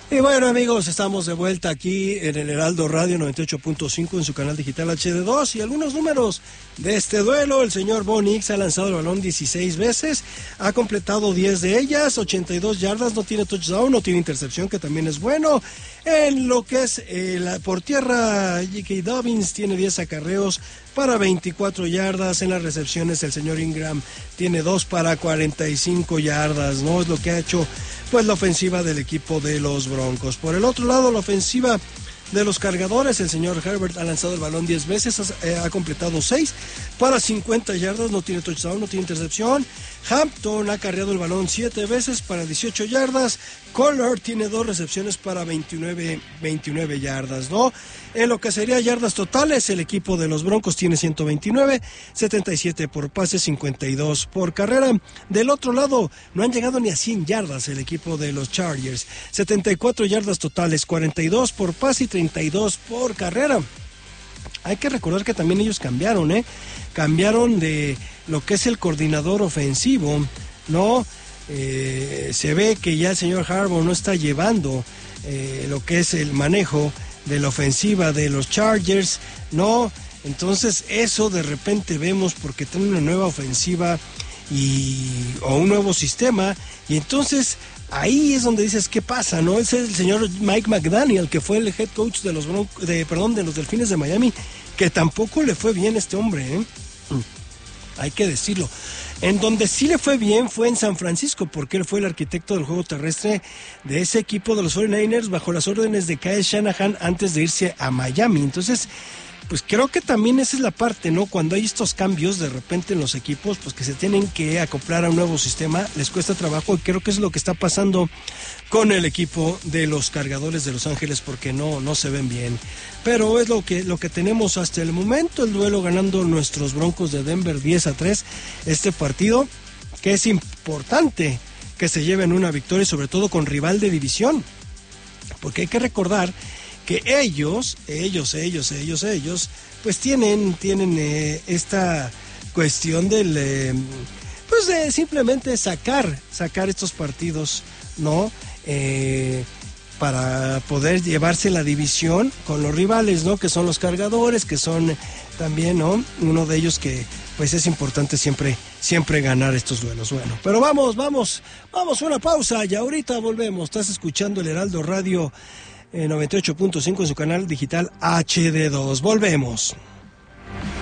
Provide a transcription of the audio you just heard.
Y bueno, amigos, estamos de vuelta aquí en el Heraldo Radio 98.5 en su canal digital HD2 y algunos números de este duelo. El señor Bo Nix ha lanzado el balón 16 veces, ha completado 10 de ellas, 82 yardas, no tiene touchdown, no tiene intercepción, que también es bueno. En lo que es por tierra, J.K. Dobbins tiene 10 acarreos para 24 yardas. En las recepciones, el señor Ingram tiene 2 para 45 yardas, ¿no? Es lo que ha hecho pues la ofensiva del equipo de los Broncos. Por el otro lado, la ofensiva de los Cargadores, el señor Herbert ha lanzado el balón 10 veces, ha completado 6 para 50 yardas, no tiene touchdown, no tiene intercepción. Hampton ha cargado el balón 7 veces para 18 yardas. Collar tiene 2 recepciones para 29 yardas, ¿no? En lo que sería yardas totales, el equipo de los Broncos tiene 129, 77 por pase, 52 por carrera. Del otro lado, no han llegado ni a 100 yardas el equipo de los Chargers. 74 yardas totales, 42 por pase y 32 por carrera. Hay que recordar que también ellos cambiaron, cambiaron de lo que es el coordinador ofensivo, ¿no? Se ve que ya el señor Harbaugh no está llevando lo que es el manejo de la ofensiva de los Chargers, ¿no? Entonces eso de repente vemos porque tiene una nueva ofensiva o un nuevo sistema, y entonces ahí es donde dices, ¿qué pasa, no? Ese es el señor Mike McDaniel, que fue el head coach de los Delfines de Miami, que tampoco le fue bien este hombre, hay que decirlo. En donde sí le fue bien fue en San Francisco, porque él fue el arquitecto del juego terrestre de ese equipo de los 49ers bajo las órdenes de Kyle Shanahan antes de irse a Miami. Entonces, pues creo que también esa es la parte, ¿no? Cuando hay estos cambios de repente en los equipos, pues que se tienen que acoplar a un nuevo sistema, les cuesta trabajo, y creo que es lo que está pasando con el equipo de los Cargadores de Los Ángeles, porque no se ven bien. Pero es lo que tenemos hasta el momento, el duelo ganando nuestros Broncos de Denver 10-3, este partido, que es importante que se lleven una victoria, sobre todo con rival de división, porque hay que recordar que ellos, pues tienen esta cuestión del, pues de simplemente sacar estos partidos, ¿no? Para poder llevarse la división con los rivales, ¿no? Que son los Cargadores, que son también, ¿no? Uno de ellos que, pues es importante siempre ganar estos duelos. Bueno, pero vamos a una pausa y ahorita volvemos. Estás escuchando el Heraldo Radio 98.5 en su canal digital HD2. Volvemos.